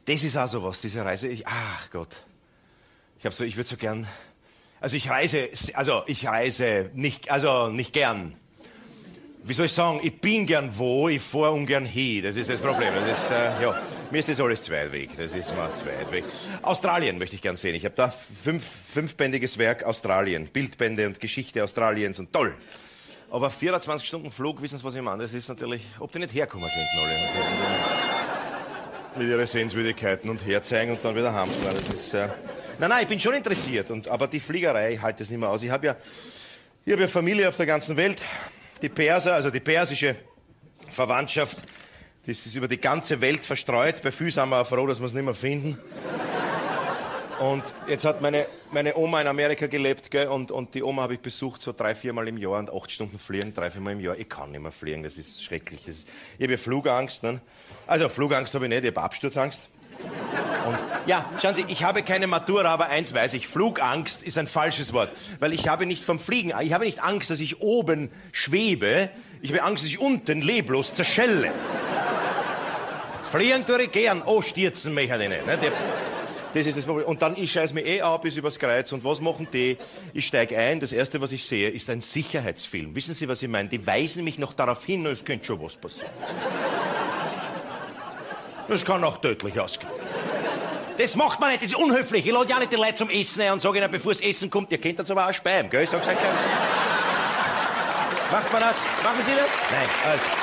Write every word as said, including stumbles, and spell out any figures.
das ist auch sowas, diese Reise. Ich, ach Gott. Ich hab so, ich würde so gern, also ich reise, also ich reise nicht, also nicht gern. Wie soll ich sagen, ich bin gern wo, ich fahr ungern hin, das ist das Problem. Das ist, äh, ja, mir ist das alles zu weit weg, das ist mir zu weit weg. Australien möchte ich gern sehen, ich habe da fünf, fünfbändiges Werk Australien, Bildbände und Geschichte Australiens und toll. Aber vierundzwanzig Stunden Flug, wissen Sie, was ich meine, das ist natürlich, ob die nicht herkommen könnten alle. Mit ihren Sehenswürdigkeiten und herzeigen und dann wieder heimfahren, das ist, äh, nein, nein, ich bin schon interessiert, und, aber die Fliegerei, ich halte das nicht mehr aus. Ich habe ja, ich hab ja Familie auf der ganzen Welt. Die Perser, also die persische Verwandtschaft, das ist über die ganze Welt verstreut. Bei vielen sind wir auch froh, dass wir es nicht mehr finden. Und jetzt hat meine, meine Oma in Amerika gelebt, gell, und, und die Oma habe ich besucht so drei, viermal im Jahr und acht Stunden fliegen, drei, viermal im Jahr. Ich kann nicht mehr fliegen, das ist schrecklich. Das ist, ich habe ja Flugangst. Ne? Also Flugangst habe ich nicht, ich habe Absturzangst. Und ja, schauen Sie, ich habe keine Matura, aber eins weiß ich, Flugangst ist ein falsches Wort. Weil ich habe nicht vom Fliegen, ich habe nicht Angst, dass ich oben schwebe, ich habe Angst, dass ich unten leblos zerschelle. Fliegen tue ich gern, oh, stürzen mich halt nicht. Ne? Das ist das Problem. Und dann, ich scheiß mir eh ab bis übers Kreuz, und was machen die? Ich steige ein, das Erste, was ich sehe, ist ein Sicherheitsfilm. Wissen Sie, was ich meine? Die weisen mich noch darauf hin, es könnte schon was passieren. Das kann auch tödlich ausgehen. Das macht man nicht, das ist unhöflich. Ich lade ja nicht die Leute zum Essen ein und sage ihnen, bevor das Essen kommt, ihr könnt das aber auch speiben, gell? Ich sag's euch. Macht man das? Machen Sie das? Nein. Also.